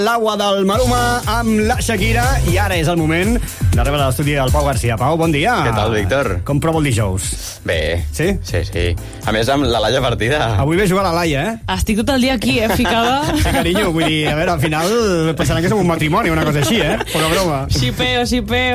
L'agua del Maluma amb la Shakira, i ara és el moment de rebre a l'estudi el Pau Garcia. Pau, bon dia. Què tal, Víctor? Com prova el dijous? Bé. Sí? Sí. A més, amb la Laia partida. Avui ve a jugar la Laia, Estic tot el dia aquí, ficada. Sí, carinyo, vull dir, a veure, al final pensaran que som un matrimoni o una cosa així, poca broma. Xipeo.